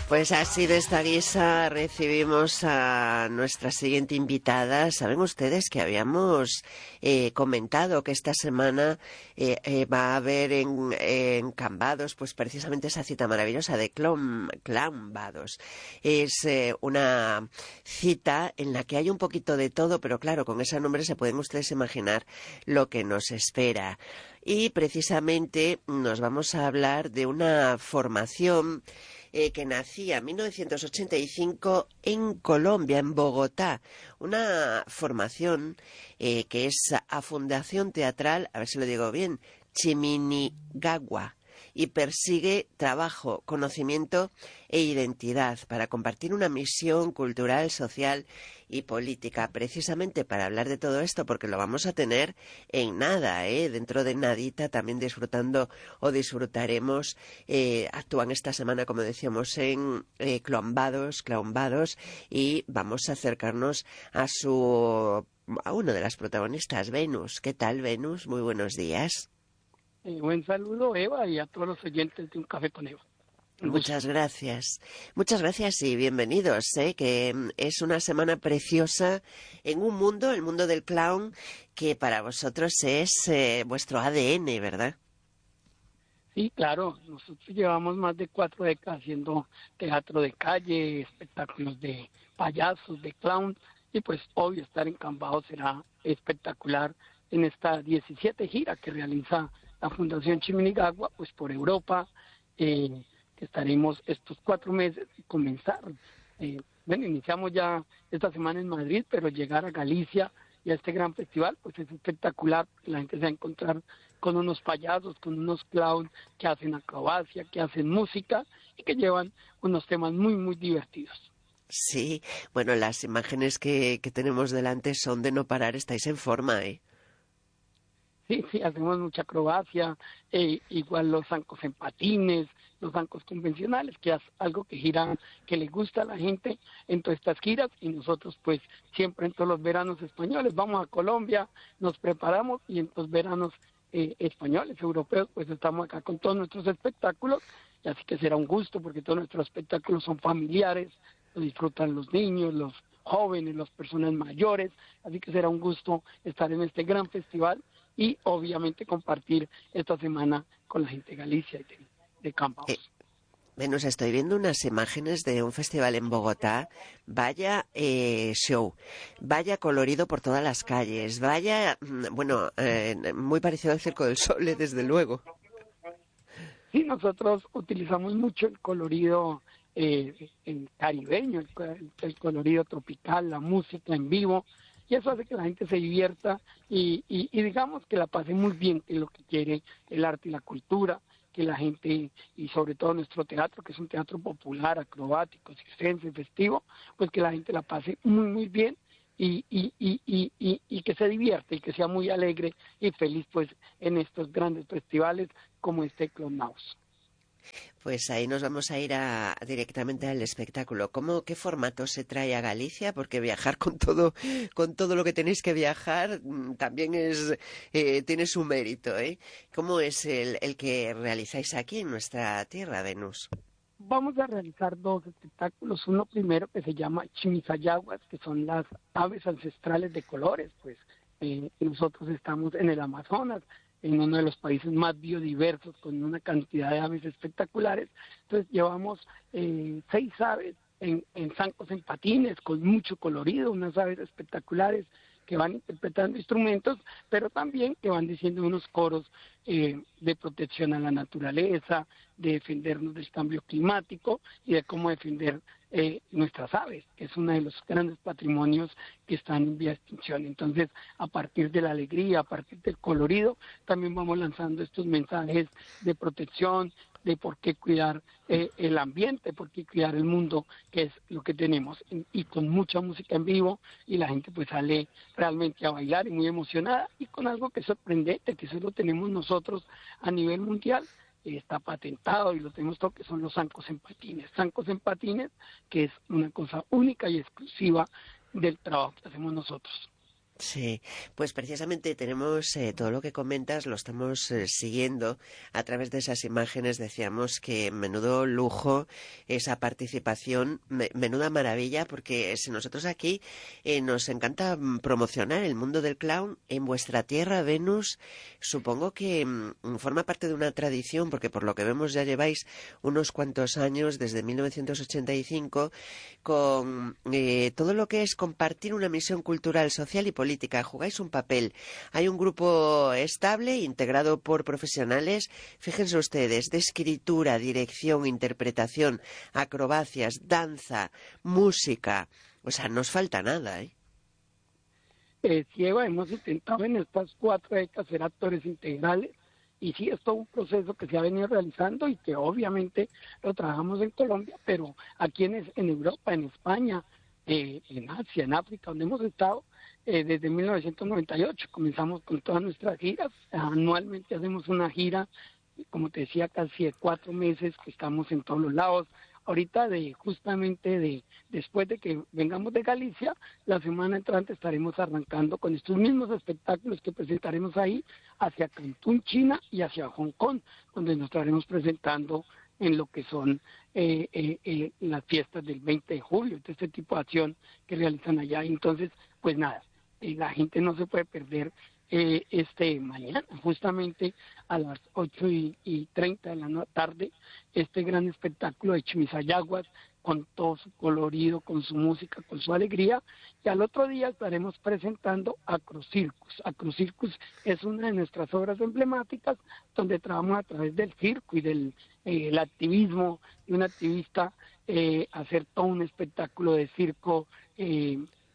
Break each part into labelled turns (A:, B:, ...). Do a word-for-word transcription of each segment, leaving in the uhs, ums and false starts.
A: Pues así de esta guisa recibimos a nuestra siguiente invitada. Saben ustedes que habíamos eh, comentado que esta semana eh, eh, va a haber en, en Cambados pues precisamente esa cita maravillosa de Clon, Clambados. Es eh, una cita en la que hay un poquito de todo, pero claro, con ese nombre se pueden ustedes imaginar lo que nos espera. Y precisamente nos vamos a hablar de una formación Eh, que nacía en mil novecientos ochenta y cinco en Colombia, en Bogotá. Una formación eh, que es a Fundación Teatral, a ver si lo digo bien, Chiminigagua, y persigue trabajo, conocimiento e identidad para compartir una misión cultural, social y política. Precisamente para hablar de todo esto, porque lo vamos a tener en nada, ¿eh? Dentro de nadita, también disfrutando o disfrutaremos. Eh, actúan esta semana, como decíamos, en eh, Clambados, Clambados, y vamos a acercarnos a su a una de las protagonistas, Venus. ¿Qué tal, Venus? Muy buenos días.
B: Eh, buen saludo, Eva, y a todos los oyentes de Un Café con Eva. Un
A: Muchas
B: gusto.
A: gracias. Muchas gracias y bienvenidos, ¿eh? Que mm, es una semana preciosa en un mundo, el mundo del clown, que para vosotros es eh, vuestro A D N, ¿verdad?
B: Sí, claro, nosotros llevamos más de cuatro décadas haciendo teatro de calle, espectáculos de payasos, de clown, y pues obvio estar en Cambados será espectacular en esta diecisiete gira que realiza la Fundación Chiminigagua, pues por Europa, eh, que estaremos estos cuatro meses y comenzar. Eh, bueno, iniciamos ya esta semana en Madrid, pero llegar a Galicia y a este gran festival, pues es espectacular, la gente se va a encontrar con unos payasos, con unos clowns que hacen acrobacia, que hacen música y que llevan unos temas muy, muy divertidos.
A: Sí, bueno, las imágenes que, que tenemos delante son de no parar, estáis en forma, ¿eh?
B: Sí, sí, hacemos mucha acrobacia, eh, igual los zancos en patines, los zancos convencionales, que es algo que gira, que le gusta a la gente en todas estas giras, y nosotros pues siempre en todos los veranos españoles vamos a Colombia, nos preparamos y en los veranos eh, españoles, europeos, pues estamos acá con todos nuestros espectáculos, y así que será un gusto porque todos nuestros espectáculos son familiares, lo disfrutan los niños, los jóvenes, las personas mayores, así que será un gusto estar en este gran festival y obviamente compartir esta semana con la gente de Galicia y de, de
A: Eh,
B: Cambados.
A: Venus, estoy viendo unas imágenes de un festival en Bogotá. Vaya eh, show, vaya colorido por todas las calles, vaya, mm, bueno, eh, muy parecido al Circo del Sol, eh, desde luego.
B: Sí, nosotros utilizamos mucho el colorido eh, el caribeño, el, el colorido tropical, la música en vivo, y eso hace que la gente se divierta y, y, y digamos que la pase muy bien, que es lo que quiere el arte y la cultura, que la gente, y sobre todo nuestro teatro, que es un teatro popular, acrobático, circense, festivo, pues que la gente la pase muy, muy bien y, y, y, y, y, y que se divierte y que sea muy alegre y feliz pues en estos grandes festivales como este Clonmaus.
A: Pues ahí nos vamos a ir a, directamente al espectáculo. ¿Cómo, qué formato se trae a Galicia? Porque viajar con todo, con todo lo que tenéis que viajar mm, también es, eh, tiene su mérito, ¿eh? ¿Cómo es el, el que realizáis aquí en nuestra tierra, Venus?
B: Vamos a realizar dos espectáculos, uno primero que se llama Chimisayaguas, que son las aves ancestrales de colores, pues eh, nosotros estamos en el Amazonas, en uno de los países más biodiversos, con una cantidad de aves espectaculares, entonces llevamos eh, seis aves en, en zancos en patines, con mucho colorido, unas aves espectaculares que van interpretando instrumentos, pero también que van diciendo unos coros eh, de protección a la naturaleza, de defendernos del cambio climático y de cómo defender eh, nuestras aves, que es uno de los grandes patrimonios que están en vía de extinción. Entonces, a partir de la alegría, a partir del colorido, también vamos lanzando estos mensajes de protección, de por qué cuidar eh, el ambiente, por qué cuidar el mundo, que es lo que tenemos, y, y con mucha música en vivo, y la gente pues sale realmente a bailar y muy emocionada, y con algo que es sorprendente, que eso lo tenemos nosotros a nivel mundial, eh, está patentado y lo tenemos todo, que son los zancos en patines. Zancos en patines, que es una cosa única y exclusiva del trabajo que hacemos nosotros.
A: Sí, pues precisamente tenemos eh, todo lo que comentas, lo estamos eh, siguiendo a través de esas imágenes. Decíamos que menudo lujo esa participación, me- menuda maravilla, porque si nosotros aquí eh, nos encanta mm, promocionar el mundo del clown en vuestra tierra, Venus, supongo que mm, forma parte de una tradición, porque por lo que vemos ya lleváis unos cuantos años, desde mil novecientos ochenta y cinco, con eh, todo lo que es compartir una misión cultural, social y política. Jugáis un papel. Hay un grupo estable, integrado por profesionales, fíjense ustedes, de escritura, dirección, interpretación, acrobacias, danza, música. O sea, no os falta nada, ¿eh?
B: Eh, sí, Eva, hemos intentado en estas cuatro décadas ser actores integrales y sí, es todo un proceso que se ha venido realizando y que obviamente lo trabajamos en Colombia, pero aquí en, es- en Europa, en España, eh, en Asia, en África, donde hemos estado eh, desde mil novecientos noventa y ocho. Comenzamos con todas nuestras giras. Anualmente hacemos una gira, como te decía, casi de cuatro meses que estamos en todos los lados. Ahorita de justamente de después de que vengamos de Galicia, la semana entrante estaremos arrancando con estos mismos espectáculos que presentaremos ahí hacia Cantún, China y hacia Hong Kong, donde nos estaremos presentando en lo que son eh, eh, eh, las fiestas del veinte de julio, de este tipo de acción que realizan allá. Entonces, pues nada, eh, la gente no se puede perder eh, este mañana, justamente a las ocho y, y treinta de la no- tarde, este gran espectáculo de Chimisayaguas, con todo su colorido, con su música, con su alegría, y al otro día estaremos presentando Acrocircus. Acrocircus es una de nuestras obras emblemáticas, donde trabajamos a través del circo y del eh, el activismo de un activista, eh, hacer todo un espectáculo de circo eh,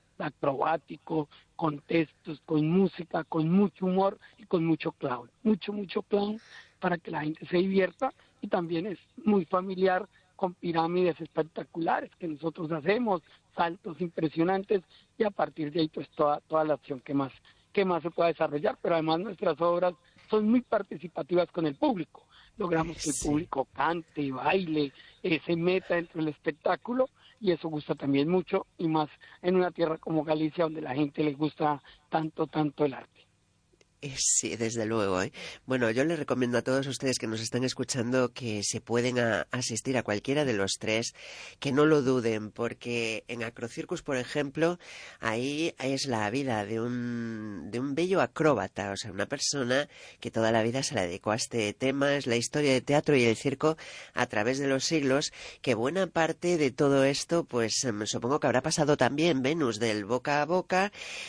B: acrobático, con textos, con música, con mucho humor y con mucho clown, mucho, mucho clown para que la gente se divierta, y también es muy familiar con pirámides espectaculares que nosotros hacemos, saltos impresionantes, y a partir de ahí pues toda, toda la acción que más, que más se pueda desarrollar, pero además nuestras obras son muy participativas con el público. Logramos que el
A: Sí.
B: público cante, baile, eh, se meta dentro del espectáculo, y eso gusta también mucho, y más en una tierra como Galicia, donde la gente le gusta tanto, tanto el arte.
A: Eh, Sí, desde luego, ¿eh? Bueno, yo les recomiendo a todos ustedes que nos están escuchando que se pueden a- asistir a cualquiera de los tres, que no lo duden, porque en Acrocircus, por ejemplo, ahí es la vida de un, de un bello acróbata, o sea, una persona que toda la vida se la dedicó a este tema. Es la historia del teatro y el circo a través de los siglos, que buena parte de todo esto, pues em, supongo que habrá pasado también, Venus, del boca a boca,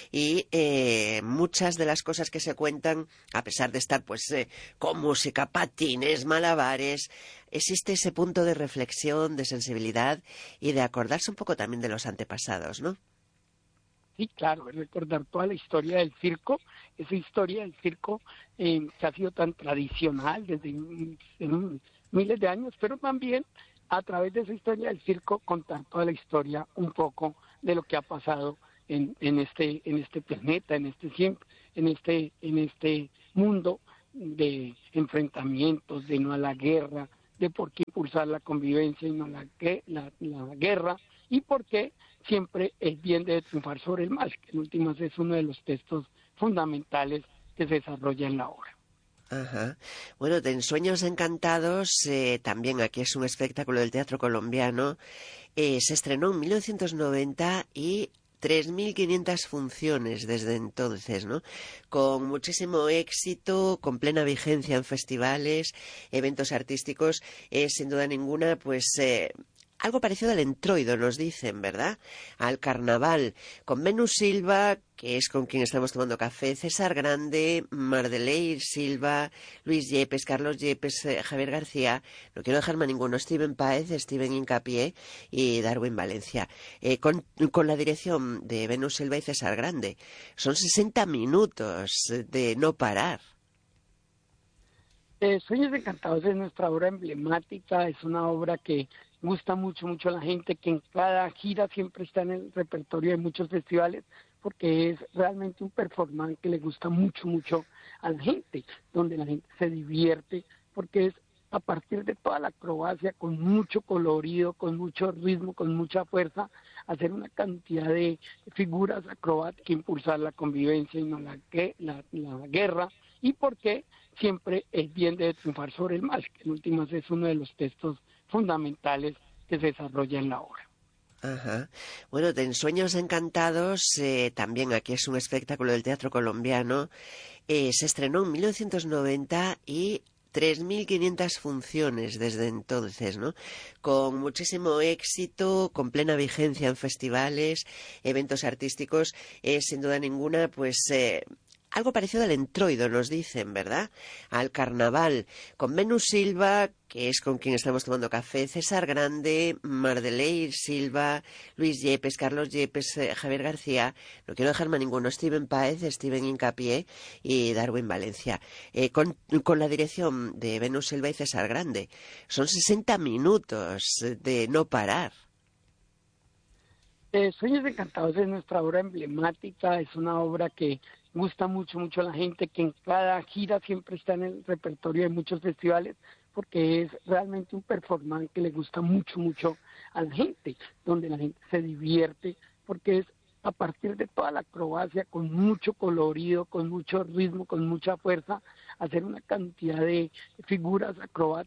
A: y eh, muchas de las cosas que se cuentan, a pesar de estar pues eh, con música, patines, malabares, existe ese punto de reflexión, de sensibilidad y de acordarse un poco también de los antepasados, ¿no?
B: Sí, claro, es recordar toda la historia del circo, esa historia del circo eh, que ha sido tan tradicional desde mm, mm, miles de años, pero también a través de esa historia del circo contar toda la historia un poco de lo que ha pasado en, en este en este planeta, en este siempre, en este en este mundo de enfrentamientos, de no a la guerra, de por qué impulsar la convivencia y no la, gue- la, la guerra, y por qué siempre el bien debe triunfar sobre el mal, que en últimas es uno de los textos fundamentales que se desarrolla en la obra.
A: Ajá. Bueno, de Ensueños Encantados, eh, también aquí es un espectáculo del teatro colombiano. Eh, se estrenó en mil novecientos noventa y tres mil quinientas funciones desde entonces, ¿no? Con muchísimo éxito, con plena vigencia en festivales, eventos artísticos, eh, sin duda ninguna, pues eh, algo parecido al entroido, nos dicen, ¿verdad? Al carnaval, con Venus Silva, que es con quien estamos tomando café, César Grande, Mardeley Silva, Luis Yepes, Carlos Yepes, eh, Javier García, no quiero dejarme a ninguno, Steven Páez, Steven Incapié y Darwin Valencia, eh, con, con la dirección de Venus Silva y César Grande. Son sesenta minutos de no parar.
B: Eh, Sueños Encantados es nuestra obra emblemática, es una obra que gusta mucho, mucho a la gente, que en cada gira siempre está en el repertorio de muchos festivales, porque es realmente un performance que le gusta mucho, mucho a la gente, donde la gente se divierte, porque es a partir de toda la acrobacia, con mucho colorido, con mucho ritmo, con mucha fuerza, hacer una cantidad de figuras acrobáticas, impulsar la convivencia y no la, la, la guerra, y porque siempre el bien debe triunfar sobre el mal, que en últimas es uno de los textos fundamentales que se desarrolla en la obra.
A: Ajá. Bueno, en Sueños Encantados, eh, también aquí es un espectáculo del teatro colombiano, eh, se estrenó en mil novecientos noventa y tres mil quinientas funciones desde entonces, ¿no? Con muchísimo éxito, con plena vigencia en festivales, eventos artísticos, eh, sin duda ninguna, pues... Eh, algo parecido al entroido, nos dicen, ¿verdad? Al carnaval, con Venus Silva, que es con quien estamos tomando café, César Grande, Mardeley Silva, Luis Yepes, Carlos Yepes, eh, Javier García, no quiero dejarme a ninguno, Steven Páez, Steven Hincapié y Darwin Valencia, eh, con, con la dirección de Venus Silva y César Grande. Son sesenta minutos de no parar.
B: Eh, Sueños Encantados es nuestra obra emblemática, es una obra que gusta mucho, mucho a la gente, que en cada gira siempre está en el repertorio de muchos festivales, porque es realmente un performance que le gusta mucho, mucho a la gente, donde la gente se divierte, porque es a partir de toda la acrobacia, con mucho colorido, con mucho ritmo, con mucha fuerza, hacer una cantidad de figuras acrobáticas,